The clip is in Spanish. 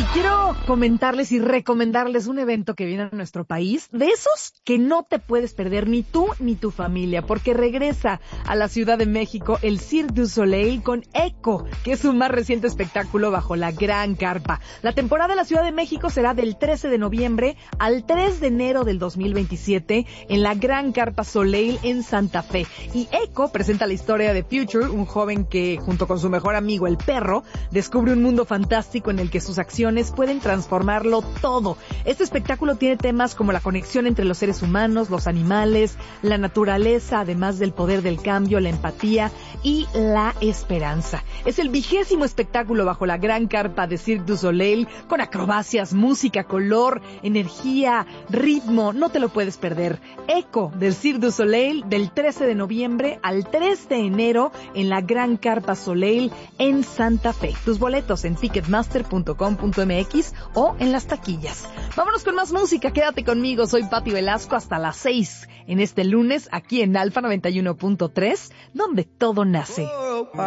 quiero comentarles y recomendarles un evento que viene a nuestro país, de esos que no te puedes perder ni tú ni tu familia, porque regresa a la Ciudad de México el Cirque du Soleil con Echo, que es su más reciente espectáculo bajo la Gran Carpa. La temporada de la Ciudad de México será del 13 de noviembre al 3 de enero del 2027 en la Gran Carpa Soleil en Santa Fe. Y Echo presenta la historia de Future, un joven que, junto con su mejor amigo el perro, descubre un mundo fantástico en el que sus acciones pueden transformarlo todo. Este espectáculo tiene temas como la conexión entre los seres humanos, los animales, la naturaleza, además del poder del cambio, la empatía y la esperanza. Es el 20º espectáculo bajo la Gran Carpa de Cirque du Soleil, con acrobacias, música, color, energía, ritmo. No te lo puedes perder. Echo del Cirque du Soleil, del 13 de noviembre al 3 de enero en la Gran Carpa Soleil en Santa Fe. Tus boletos en ticketmaster.com.mx o en las taquillas. Vámonos con más música, quédate conmigo, soy Pati Velasco hasta las 6 en este lunes aquí en Alfa 91.3, donde todo nace.